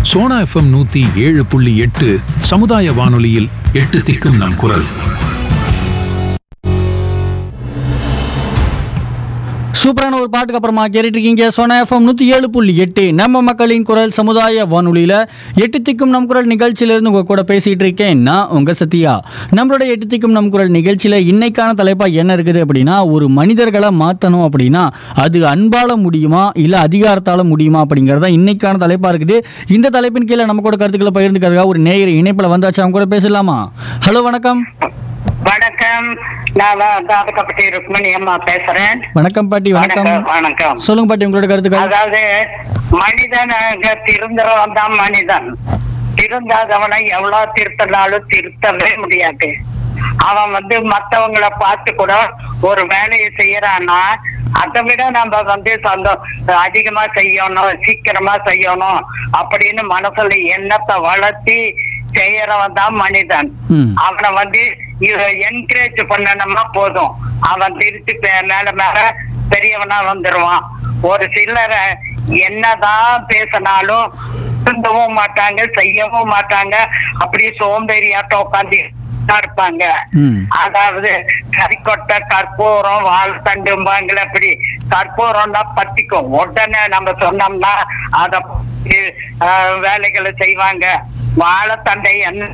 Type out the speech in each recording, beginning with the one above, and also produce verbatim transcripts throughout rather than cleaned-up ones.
Sona FM நூத்தி ஏழு புள்ளி எட்டு சமுதாய வானொலியில் எட்டு திக்கும் நம் குரல். சூப்பரான ஒரு பாட்டுக்கு அப்புறமா கேட்டுட்டு இருக்கீங்க சோனா எஃப்எம் நூற்றி ஏழு புள்ளி எட்டு நம்ம மக்களின் குரல் சமுதாய வானொலியில் எட்டு திக்கும் நம் குரல் நிகழ்ச்சியிலேருந்து உங்கள் கூட பேசிகிட்டு இருக்கேன் நான் உங்கள் சத்யா. நம்மளோட எட்டு திக்கும் நம் குரல் நிகழ்ச்சியில் இன்னைக்கான தலைப்பாக என்ன இருக்குது அப்படின்னா, ஒரு மனிதர்களை மாற்றணும் அப்படின்னா அது அன்பால் முடியுமா இல்லை அதிகாரத்தால் முடியுமா அப்படிங்கிறது தான் இன்னைக்கான தலைப்பாக இருக்குது. இந்த தலைப்பின் கீழே நம்ம கூட கருத்துக்களை பகிர்ந்துக்கிறதுக்காக ஒரு நேயர் இணைப்பில் வந்தாச்சு, அவங்க கூட பேசலாமா? ஹலோ, வணக்கம். வணக்கம், நான் தாதகப்பட்டி ருக்மணி அம்மா பேசுறேன். வணக்கம் பாட்டி. வணக்கம். வணக்கம். சொல்லுங்க பாட்டி, உங்களோட கருத்துக்கள். அதாவது மனிதன் திருந்துறவன் தான் மனிதன். திருந்தாதவனை எவ்வளவு திருத்தினாலும் திருத்தவே முடியாது. அவன் வந்து மத்தவங்களை பார்த்து கூட ஒரு வேலையை செய்யறான்னா அதை விட நம்ம வந்து சந்தோஷ அதிகமா செய்யணும், சீக்கிரமா செய்யணும் அப்படின்னு மனசுல எண்ணத்தை வளர்த்தி செய்யறவன் தான் மனிதன். அவனை வந்து என்கரேஜ் பண்ணணுமா போதும், அவன் திருத்தி மேல மேல பெரியவனா வந்துருவான். ஒரு சிலரை என்னதான் பேசினாலும் திருந்தவும் மாட்டாங்க, செய்யவும் மாட்டாங்க, அப்படியே சோம்பேறியாட்டம் உட்காந்து இருப்பாங்க. அதாவது கறிக்கொட்டை கற்பூரம் வாழ் தண்டும்பாங்கள, அப்படி கற்பூரம் தான் பத்திக்கும். உடனே நம்ம சொன்னோம்னா அத வேலைகளை செய்வாங்க. வாழைத்தண்டை என்ன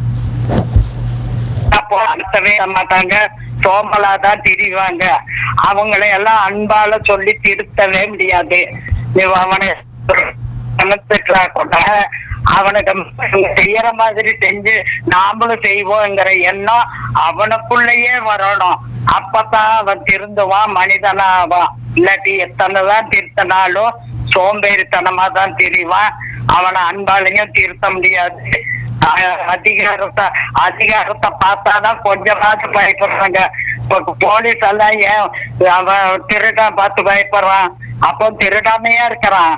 அழுத்தவே மாட்டாங்க, சோம்பலாதான் திரிவாங்க. அவங்களை எல்லாம் அன்பால சொல்லி திருத்தவே முடியாது. அவனை கூட அவனுக்கு செய்யற மாதிரி செஞ்சு நாமளும் செய்வோங்கிற எண்ணம் அவனுக்குள்ளேயே வரணும். அப்பதான் அவன் திருந்துவான், மனிதனா ஆவான். இல்லாட்டி எத்தனைதான் திருத்தினாலும் சோம்பேறித்தனமா தான் திரிவான். அவனை அன்பாலையும் திருத்த முடியாது. அதிகாரத்தை அதிகாரத்தை பார்த்தாதான் கொஞ்சமாவது பயப்படுறாங்க. போலீஸ் எல்லாம் ஏன் அவன் திருடன் பார்த்து பயப்படுறான்? அப்போ திருடாமையா இருக்கிறான்.